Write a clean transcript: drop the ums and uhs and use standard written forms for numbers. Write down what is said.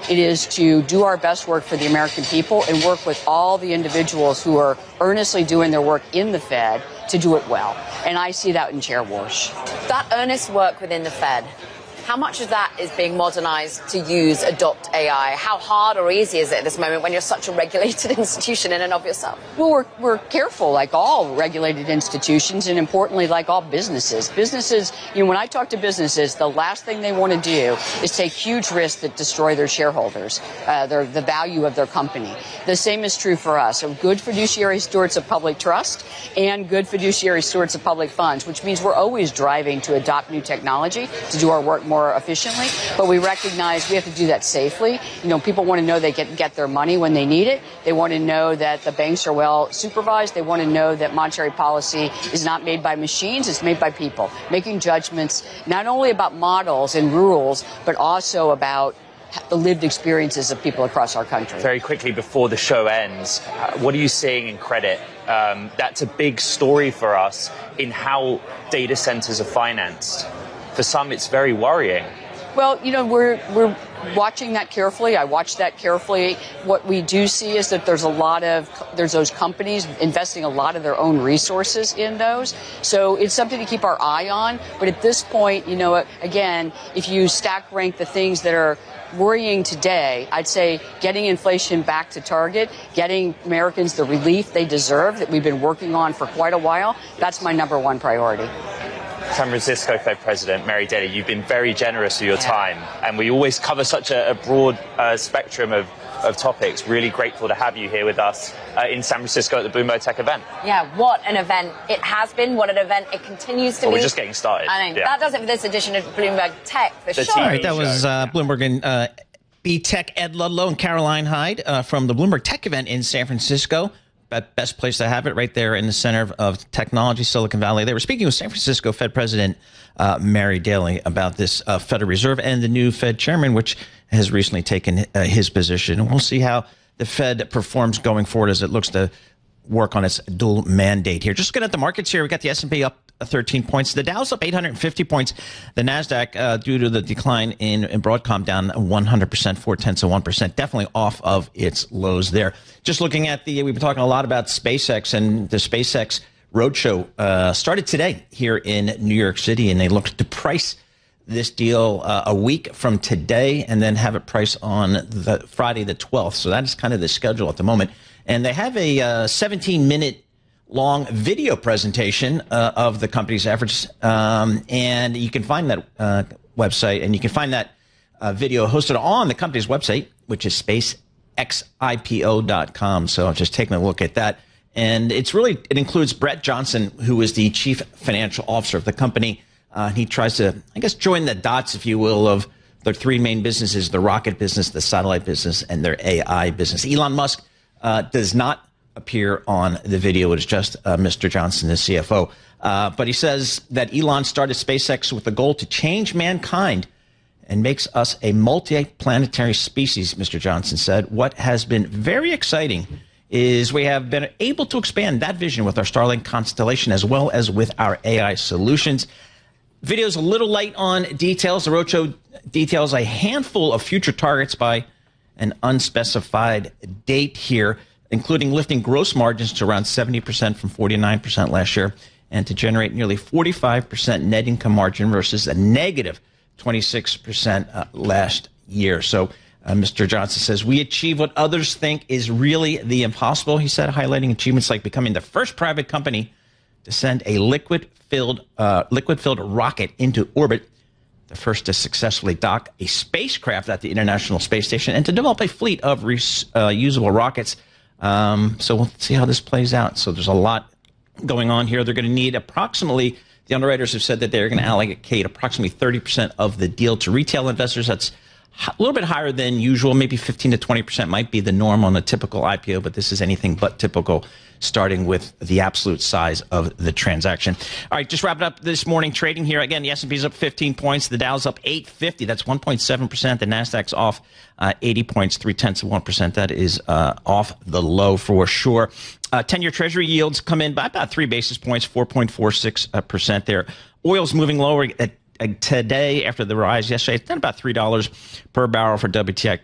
It is to do our best work for the American people and work with all the individuals who are earnestly doing their work in the Fed to do it well. And I see that in Chair Warsh. That earnest work within the Fed, how much of that is being modernized to adopt AI? How hard or easy is it at this moment when you're such a regulated institution in and of yourself? Well, we're careful, like all regulated institutions, and importantly, like all businesses. Businesses, when I talk to businesses, the last thing they want to do is take huge risks that destroy their shareholders, the value of their company. The same is true for us. So good fiduciary stewards of public trust and good fiduciary stewards of public funds, which means we're always driving to adopt new technology to do our work more efficiently, but we recognize we have to do that safely. People want to know they get their money when they need it. They want to know that the banks are well supervised. They want to know that monetary policy is not made by machines, it's made by people, making judgments not only about models and rules, but also about the lived experiences of people across our country. Very quickly before the show ends, what are you seeing in credit? That's a big story for us in how data centers are financed. For some, it's very worrying. Well, we're watching that carefully. I watch that carefully. What we do see is that there's those companies investing a lot of their own resources in those. So it's something to keep our eye on. But at this point, again, if you stack rank the things that are worrying today, I'd say getting inflation back to target, getting Americans the relief they deserve that we've been working on for quite a while, that's my number one priority. San Francisco Fed President Mary Daly, you've been very generous with your time, and we always cover such a broad spectrum of topics. Really grateful to have you here with us in San Francisco at the Bloomberg Tech event. Yeah, what an event it has been, what an event it continues to be. We're just getting started. I know, that does it for this edition of Bloomberg Tech, the show. All right, that was Bloomberg and B-Tech Ed Ludlow and Caroline Hyde from the Bloomberg Tech event in San Francisco. Best place to have it, right there in the center of technology, Silicon Valley. They were speaking with San Francisco Fed President Mary Daly about this Federal Reserve and the new Fed chairman, which has recently taken his position. And we'll see how the Fed performs going forward as it looks to work on its dual mandate here. Just looking at the markets here, we got the S&P up 13 points. The Dow's up 850 points. The NASDAQ, due to the decline in Broadcom, down 100%, 0.4%. Definitely off of its lows there. Just looking at we've been talking a lot about SpaceX, and the SpaceX roadshow started today here in New York City, and they look to price this deal a week from today and then have it priced on the Friday the 12th. So that is kind of the schedule at the moment. And they have a 17-minute long video presentation of the company's efforts. And you can find that website, and you can find that video hosted on the company's website, which is spacexIPO.com. So just taking a look at that. And it includes Brett Johnson, who is the chief financial officer of the company. He tries to, I guess, join the dots, if you will, of their three main businesses: the rocket business, the satellite business, and their AI business. Elon Musk does not appear on the video. It's just Mr. Johnson, the CFO. But he says that Elon started SpaceX with the goal to change mankind and makes us a multi-planetary species, Mr. Johnson said. What has been very exciting is we have been able to expand that vision with our Starlink constellation as well as with our AI solutions. Video's a little light on details. The roadshow details a handful of future targets by an unspecified date here, including lifting gross margins to around 70% from 49% last year, and to generate nearly 45% net income margin versus a negative 26% last year. So Mr. Johnson says, we achieve what others think is really the impossible, he said, highlighting achievements like becoming the first private company to send a liquid-filled rocket into orbit, the first to successfully dock a spacecraft at the International Space Station, and to develop a fleet of reusable rockets. So we'll see how this plays out. So there's a lot going on here. They're going to need approximately, the underwriters have said that they're going to allocate approximately 30% of the deal to retail investors. That's a little bit higher than usual. Maybe 15 to 20% might be the norm on a typical IPO, but this is anything but typical, starting with the absolute size of the transaction. All right, just wrapping up this morning trading here. Again, the S&P is up 15 points. The Dow's up 850. That's 1.7%. The NASDAQ's off 80 points, 0.3%. That is off the low for sure. 10-year Treasury yields come in by about 3 basis points, 4.46% there. Oil's moving lower today after the rise yesterday. It's down about $3 per barrel for WTI